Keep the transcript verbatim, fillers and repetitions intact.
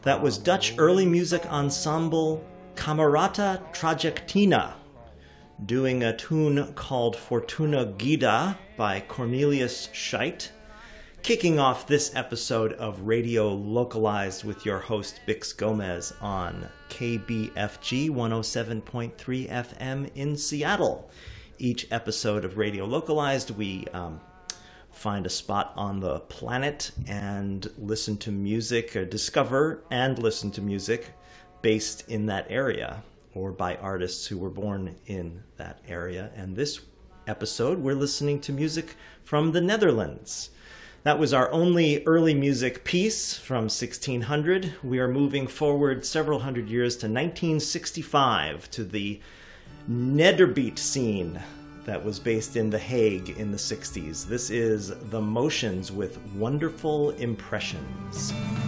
That was Dutch early music ensemble Camerata Trajectina, doing a tune called Fortuna Gida by Cornelius Scheidt, kicking off this episode of Radio Localized with your host Bix Gomez on K B F G one oh seven point three F M in Seattle. Each episode of Radio Localized, we um, find a spot on the planet and listen to music, or discover and listen to music based in that area or by artists who were born in that area. And this episode, we're listening to music from the Netherlands. That was our only early music piece from sixteen hundred. We are moving forward several hundred years to nineteen sixty-five to the Nederbeat scene that was based in The Hague in the sixties. This is The Motions with Wonderful Impressions.